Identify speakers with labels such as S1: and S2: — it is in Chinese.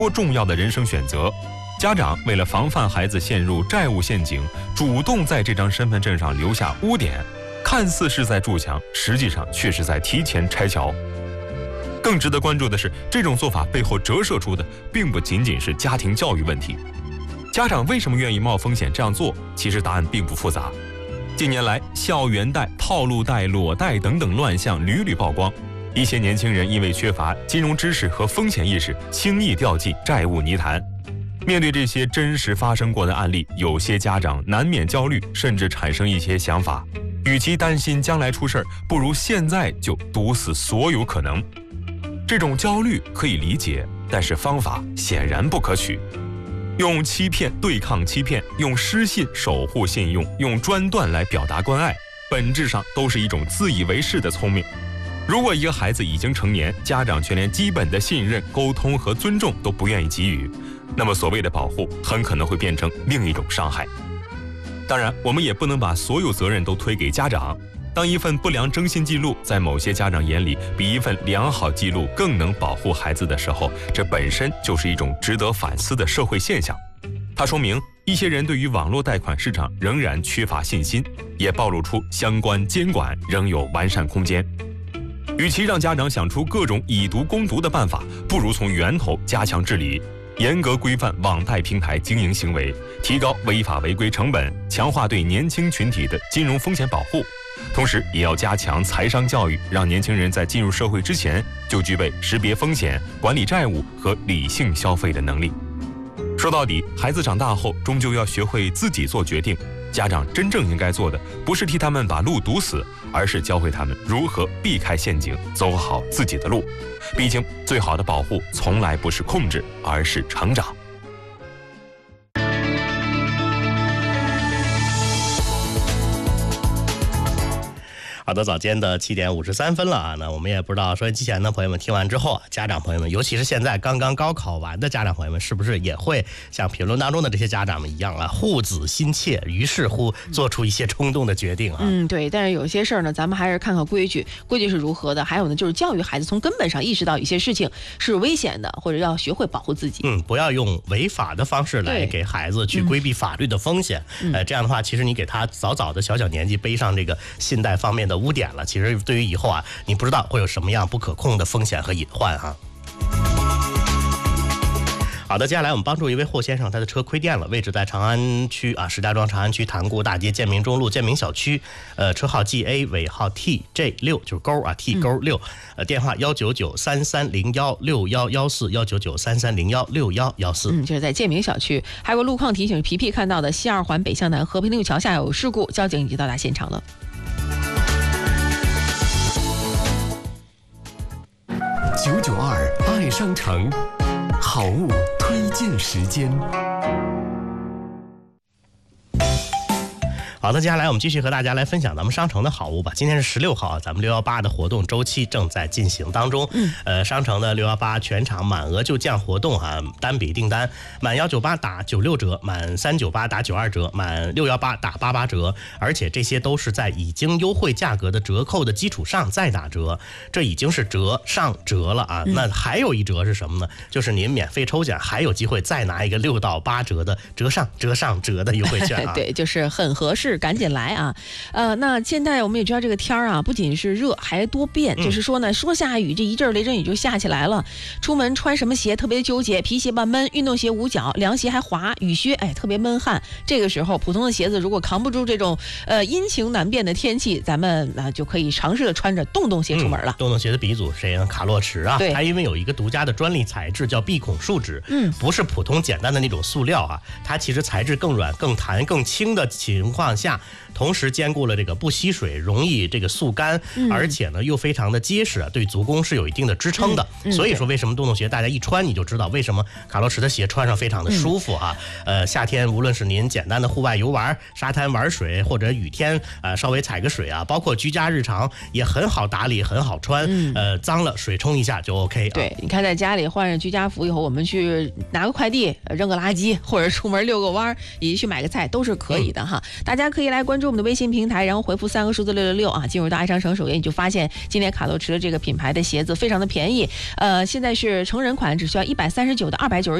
S1: 多重要的人生选择。家长为了防范孩子陷入债务陷阱，主动在这张身份证上留下污点，看似是在筑墙，实际上却是在提前拆桥。更值得关注的是，这种做法背后折射出的并不仅仅是家庭教育问题。家长为什么愿意冒风险这样做？其实答案并不复杂。近年来，校园贷、套路贷、裸贷等等乱象屡屡曝光，一些年轻人因为缺乏金融知识和风险意识，轻易掉进债务泥潭。面对这些真实发生过的案例，有些家长难免焦虑，甚至产生一些想法：与其担心将来出事儿，不如现在就堵死所有可能。这种焦虑可以理解，但是方法显然不可取。用欺骗对抗欺骗，用失信守护信用，用专断来表达关爱，本质上都是一种自以为是的聪明。如果一个孩子已经成年，家长却连基本的信任、沟通和尊重都不愿意给予，那么所谓的保护很可能会变成另一种伤害。当然，我们也不能把所有责任都推给家长。当一份不良征信记录在某些家长眼里比一份良好记录更能保护孩子的时候，这本身就是一种值得反思的社会现象。它说明一些人对于网络贷款市场仍然缺乏信心，也暴露出相关监管仍有完善空间。与其让家长想出各种以毒攻毒的办法，不如从源头加强治理，严格规范网贷平台经营行为，提高违法违规成本，强化对年轻群体的金融风险保护。同时也要加强财商教育，让年轻人在进入社会之前就具备识别风险、管理债务和理性消费的能力。说到底，孩子长大后终究要学会自己做决定，家长真正应该做的不是替他们把路堵死，而是教会他们如何避开陷阱，走好自己的路。毕竟最好的保护从来不是控制，而是成长。
S2: 好的，早间的7点53分了啊。那我们也不知道收音机前的朋友们听完之后啊，家长朋友们，尤其是现在刚刚高考完的家长朋友们，是不是也会像评论当中的这些家长们一样啊，护子心切，于是乎做出一些冲动的决定啊？
S3: 对。但是有些事儿呢，咱们还是看看规矩是如何的。还有呢，就是教育孩子从根本上意识到一些事情是危险的，或者要学会保护自己。
S2: 不要用违法的方式来给孩子去规避法律的风险。这样的话，其实你给他早早的小年纪背上这个信贷方面的污点了，其实对于以后啊，你不知道会有什么样不可控的风险和隐患啊。好的，接下来我们帮助一位霍先生，他的车亏电了，位置在长安区啊，石家庄长安区塘沽大街建明中路建明小区，车号 GA 尾号 TJ6，就是勾啊 T 勾6，电话19933016114，19933016114。
S3: 就是在建明小区。还有个路况提醒，皮皮看到的西2环北向南和平路桥下有事故，交警已经到达现场了。
S4: 992爱商城好物推荐时间。
S2: 好的，接下来我们继续和大家来分享咱们商城的好物吧。今天是16号，咱们618的活动周期正在进行当中。商城的618全场满额就降活动啊，单笔订单满198打96折，满398打92折，满618打88折，而且这些都是在已经优惠价格的折扣的基础上再打折，这已经是折上折了啊。那还有一折是什么呢？就是您免费抽奖还有机会再拿一个6到8折的折上折的优惠券啊。
S3: 对，就是很合适。赶紧来啊！那现在我们也知道这个天儿啊，不仅是热，还多变。就是说呢，说下雨，这一阵雷阵雨就下起来了。出门穿什么鞋特别纠结，皮鞋吧闷，运动鞋捂脚，凉鞋还滑，雨靴特别闷汗。这个时候，普通的鞋子如果扛不住这种阴晴难辨的天气，咱们就可以尝试的穿着洞洞鞋出门了。
S2: 洞洞鞋的鼻祖谁呢？卡洛驰啊，它因为有一个独家的专利材质叫避孔树脂，不是普通简单的那种塑料啊，它其实材质更软、更弹、更轻的情况下，同时兼顾了这个不吸水、容易这个速干，而且呢又非常的结实啊，对足弓是有一定的支撑的。所以说为什么洞洞鞋大家一穿你就知道为什么卡洛驰的鞋穿上非常的舒服啊。夏天无论是您简单的户外游玩、沙滩玩水，或者雨天稍微踩个水啊，包括居家日常也很好打理，很好穿。脏了水冲一下就 OK 啊。
S3: 对，你看在家里换上居家服以后，我们去拿个快递、扔个垃圾，或者出门遛个弯，以及去买个菜都是可以的哈。大家可以来关注我们的微信平台，然后回复3个数字666啊，进入到爱商城首页，你就发现今天卡洛驰的这个品牌的鞋子非常的便宜，现在是成人款只需要139的299。